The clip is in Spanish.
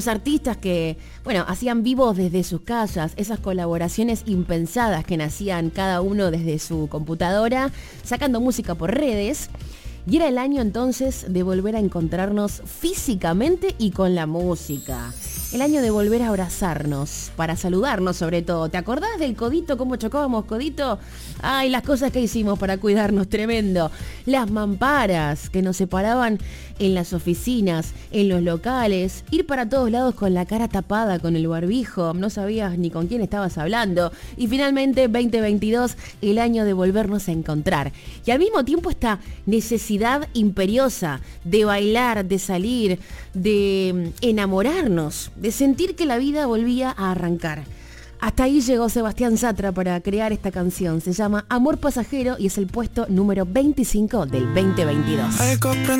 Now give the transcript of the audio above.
artistas que, bueno, hacían vivos desde sus casas, esas colaboraciones impensadas que nacían cada uno desde su computadora, sacando música por redes. Y era el año entonces de volver a encontrarnos físicamente y con la música. El año de volver a abrazarnos, para saludarnos sobre todo. ¿Te acordás del codito, cómo chocábamos, codito? Ay, las cosas que hicimos para cuidarnos, tremendo. Las mamparas que nos separaban en las oficinas, en los locales. Ir para todos lados con la cara tapada, con el barbijo. No sabías ni con quién estabas hablando. Y finalmente, 2022, el año de volvernos a encontrar. Y al mismo tiempo esta necesidad imperiosa de bailar, de salir, de enamorarnos, de sentir que la vida volvía a arrancar. Hasta ahí llegó Sebastián Yatra para crear esta canción. Se llama Amor Pasajero y es el puesto número 25 del 2022.